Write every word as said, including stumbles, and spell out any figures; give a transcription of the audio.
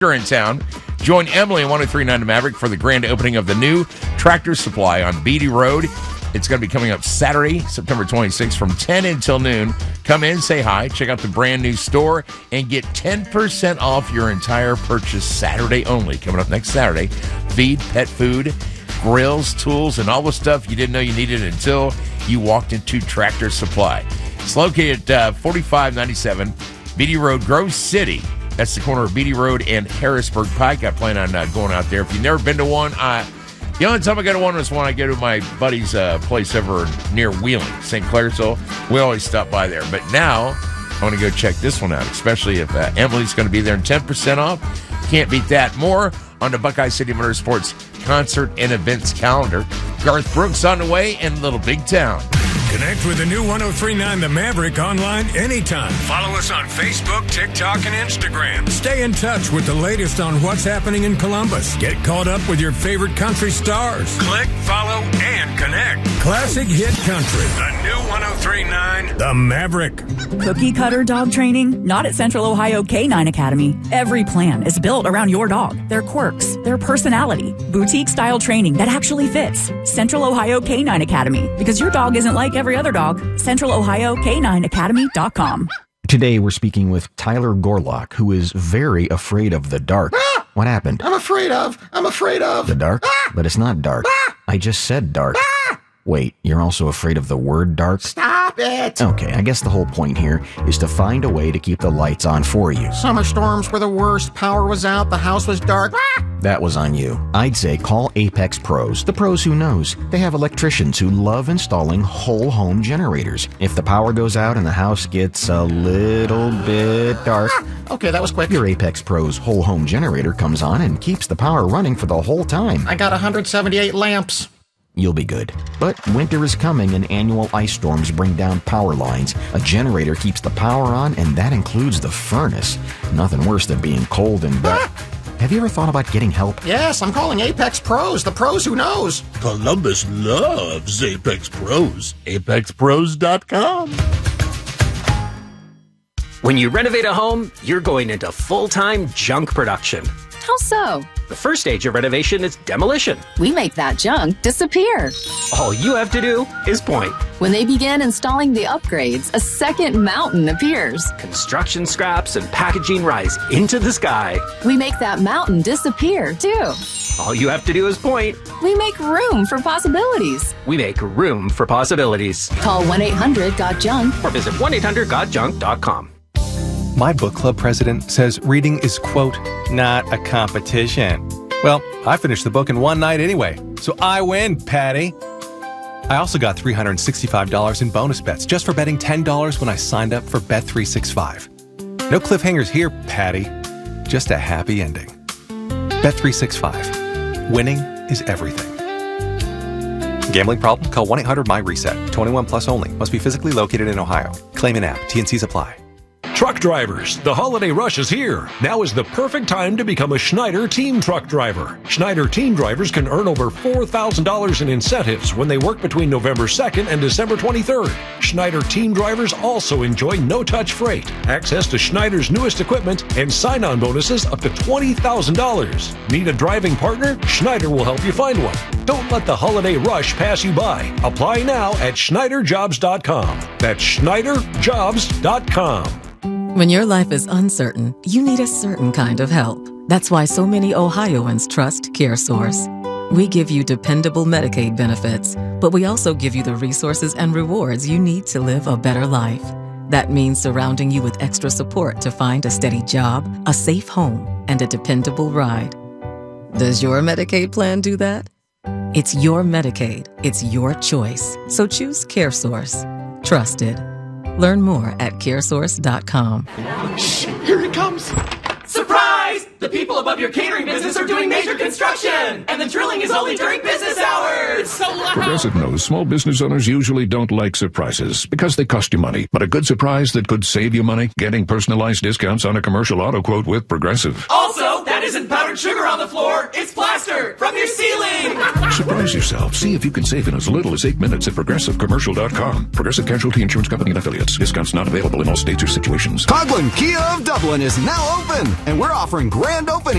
in town. Join Emily on one oh three point nine The Maverick for the grand opening of the new Tractor Supply on Beatty Road. It's going to be coming up Saturday, September twenty-sixth from ten until noon. Come in, say hi, check out the brand new store, and get ten percent off your entire purchase Saturday only. Coming up next Saturday, feed, pet food, grills, tools, and all the stuff you didn't know you needed until you walked into Tractor Supply. It's located at uh, forty-five ninety-seven Beatty Road, Grove City. That's the corner of Beatty Road and Harrisburg Pike. I plan on uh, going out there. If you've never been to one, I... The only time I go to one is when I go to my buddy's uh, place over near Wheeling, Saint Clairsville. We always stop by there. But now, I want to go check this one out, especially if uh, Emily's going to be there and ten percent off. Can't beat that. More on the Buckeye City Motorsports concert and events calendar. Garth Brooks on the way in Little Big Town. Connect with the new one oh three point nine The Maverick online anytime. Follow us on Facebook, TikTok, and Instagram. Stay in touch with the latest on what's happening in Columbus. Get caught up with your favorite country stars. Click, follow, and connect. Classic Hit Country. The new one oh three point nine The Maverick. Cookie cutter dog training? Not at Central Ohio Canine Academy. Every plan is built around your dog, their quirks, their personality. Boutique style training that actually fits. Central Ohio Canine Academy. Because your dog isn't like every other dog. Central Ohio Canine Academy dot com. Today we're speaking with Tyler Gorlock, who is very afraid of the dark. Ah! What happened? I'm afraid of. I'm afraid of. The dark? Ah! But it's not dark. Ah! I just said dark. Ah! Wait, you're also afraid of the word dark? Stop it. Okay, I guess the whole point here is to find a way to keep the lights on for you. Summer storms were the worst. Power was out. The house was dark. Ah! That was on you. I'd say call Apex Pros, the pros who knows. They have electricians who love installing whole home generators. If the power goes out and the house gets a little bit dark, Ah! Okay, that was quick. your Apex Pros whole home generator comes on and keeps the power running for the whole time. I got one hundred seventy-eight lamps. You'll be good. But winter is coming and annual ice storms bring down power lines. A generator keeps the power on, and that includes the furnace. Nothing worse than being cold and wet. Have you ever thought about getting help? Yes, I'm calling Apex Pros, the pros who knows. Columbus loves Apex Pros. Apex Pros dot com. When you renovate a home, you're going into full-time junk production. How so? The first stage of renovation is demolition. We make that junk disappear. All you have to do is point. When they begin installing the upgrades, a second mountain appears. Construction scraps and packaging rise into the sky. We make that mountain disappear, too. All you have to do is point. We make room for possibilities. We make room for possibilities. Call one eight hundred got junk or visit one eight hundred got junk dot com. My book club president says reading is, quote, not a competition. Well, I finished the book in one night anyway, so I win, Patty. I also got three hundred sixty-five dollars in bonus bets just for betting ten dollars when I signed up for Bet three sixty-five. No cliffhangers here, Patty. Just a happy ending. Bet three sixty-five. Winning is everything. Gambling problem? Call one eight hundred M Y RESET. twenty-one plus only. Must be physically located in Ohio. Claim an app. T and Cs apply. Truck drivers, the holiday rush is here. Now is the perfect time to become a Schneider Team Truck Driver. Schneider Team Drivers can earn over four thousand dollars in incentives when they work between November second and December twenty-third. Schneider Team Drivers also enjoy no-touch freight, access to Schneider's newest equipment, and sign-on bonuses up to twenty thousand dollars. Need a driving partner? Schneider will help you find one. Don't let the holiday rush pass you by. Apply now at Schneider Jobs dot com. That's Schneider Jobs dot com. When your life is uncertain, you need a certain kind of help. That's why so many Ohioans trust CareSource. We give you dependable Medicaid benefits, but we also give you the resources and rewards you need to live a better life. That means surrounding you with extra support to find a steady job, a safe home, and a dependable ride. Does your Medicaid plan do that? It's your Medicaid. It's your choice. So choose CareSource. Trusted. Learn more at CareSource dot com. Shh, here he comes. Surprise! The people above your catering business are doing major construction, and the drilling is only during business hours. So loud. Progressive knows small business owners usually don't like surprises because they cost you money. But a good surprise that could save you money? Getting personalized discounts on a commercial auto quote with Progressive. Also, that That isn't powdered sugar on the floor. It's plaster from your ceiling. Surprise yourself. See if you can save in as little as eight minutes at progressive commercial dot com. Progressive Casualty Insurance Company and affiliates. Discounts not available in all states or situations. Coghlan Kia of Dublin is now open, and we're offering grand opening